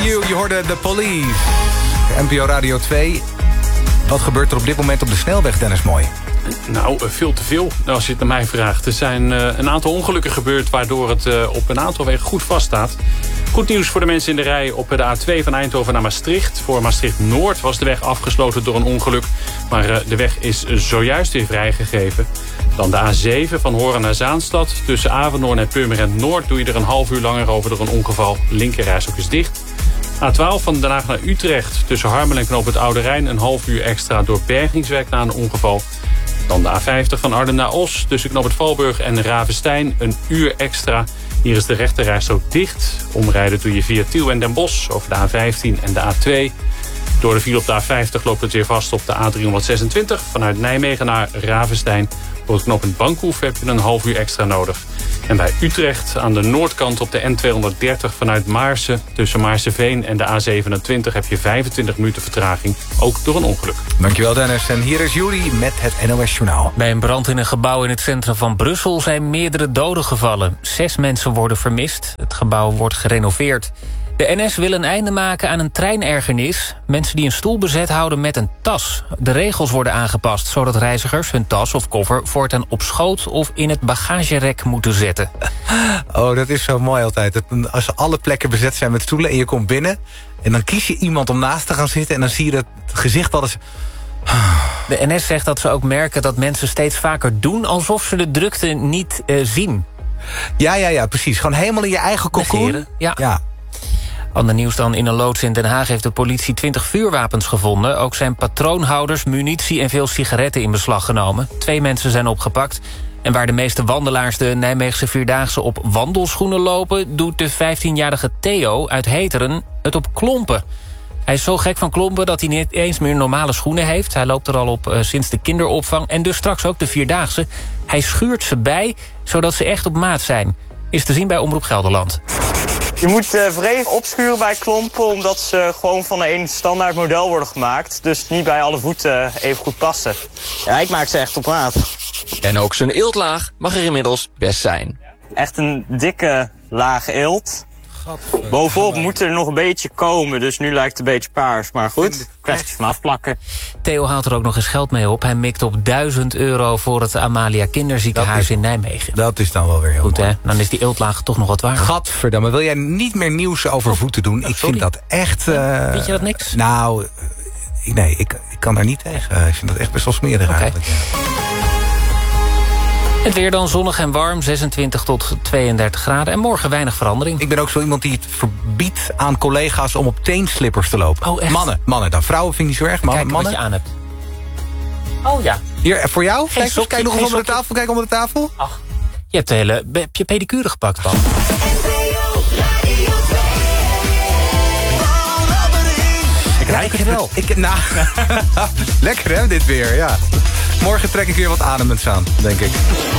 You. Je hoorde The Police. NPO Radio 2. Wat gebeurt er op dit moment op de snelweg, Dennis Mooi? Nou, veel te veel, als je het naar mij vraagt. Er zijn een aantal ongelukken gebeurd, waardoor het op een aantal wegen goed vaststaat. Goed nieuws voor de mensen in de rij op de A2 van Eindhoven naar Maastricht. Voor Maastricht-Noord was de weg afgesloten door een ongeluk. Maar de weg is zojuist weer vrijgegeven. Dan de A7 van Horen naar Zaanstad. Tussen Avenhoorn en Purmerend Noord doe je er een half uur langer over door een ongeval. Linkerrijstrook is dicht. A12 van Den Haag naar Utrecht. Tussen Harmelen en Knoop het Oude Rijn een half uur extra door bergingswerk na een ongeval. Dan de A50 van Arnhem naar Os. Tussen Knoop het Valburg en Ravenstein een uur extra. Hier is de rechterrijstrook dicht. Omrijden doe je via Tiel en Den Bosch over de A15 en de A2. Door de file op de A50 loopt het weer vast op de A326... vanuit Nijmegen naar Ravenstein. Door het knooppunt Bankhoef heb je een half uur extra nodig. En bij Utrecht aan de noordkant op de N230 vanuit Maarsen... tussen Maarseveen en de A27 heb je 25 minuten vertraging. Ook door een ongeluk. Dankjewel, Dennis. En hier is Juri met het NOS Journaal. Bij een brand in een gebouw in het centrum van Brussel zijn meerdere doden gevallen. 6 mensen worden vermist. Het gebouw wordt gerenoveerd. De NS wil een einde maken aan een treinergernis. Mensen die een stoel bezet houden met een tas. De regels worden aangepast, zodat reizigers hun tas of koffer voortaan op schoot of in het bagagerek moeten zetten. Oh, dat is zo mooi altijd. Als alle plekken bezet zijn met stoelen en je komt binnen... en dan kies je iemand om naast te gaan zitten... en dan zie je het gezicht wel eens... De NS zegt dat ze ook merken dat mensen steeds vaker doen... alsof ze de drukte niet zien. Ja, precies. Gewoon helemaal in je eigen cocoon. Ja. Ander nieuws dan: in een loods in Den Haag heeft de politie 20 vuurwapens gevonden. Ook zijn patroonhouders, munitie en veel sigaretten in beslag genomen. 2 mensen zijn opgepakt. En waar de meeste wandelaars de Nijmeegse Vierdaagse op wandelschoenen lopen... doet de 15-jarige Theo uit Heteren het op klompen. Hij is zo gek van klompen dat hij niet eens meer normale schoenen heeft. Hij loopt er al op sinds de kinderopvang en dus straks ook de Vierdaagse. Hij schuurt ze bij, zodat ze echt op maat zijn. Is te zien bij Omroep Gelderland. Je moet vreemd opschuren bij klompen, omdat ze gewoon van een standaard model worden gemaakt. Dus niet bij alle voeten even goed passen. Ja, ik maak ze echt op maat. En ook zijn eeltlaag mag er inmiddels best zijn. Echt een dikke laag eelt. Bovenop moet er nog een beetje komen, dus nu lijkt het een beetje paars. Maar goed, kwestie van afplakken. Theo haalt er ook nog eens geld mee op. Hij mikt op €1000 voor het Amalia Kinderziekenhuis in Nijmegen. Dat is dan wel weer heel goed, mooi. Hè? Dan is die eeltlaag toch nog wat waard. Gadverdamme, wil jij niet meer nieuws over voeten doen? Ik vind dat echt... Vind je dat niks? Nou, nee, ik kan daar niet tegen. Ik vind dat echt best wel smerig eigenlijk. Ja. Het weer dan zonnig en warm, 26 tot 32 graden. En morgen weinig verandering. Ik ben ook zo iemand die het verbiedt aan collega's om op teenslippers te lopen. Oh, echt? Mannen dan. Vrouwen vind ik niet zo erg. Kijk mannen. wat je aan hebt. Oh ja. Hier, voor jou? Geen sokje, Kijk nog eens onder de tafel. Kijk onder de tafel. Ach, je hebt heb je pedicure gepakt, Paul? Ik ruik het wel. Lekker hè, dit weer, ja. Morgen trek ik weer wat ademends aan, denk ik.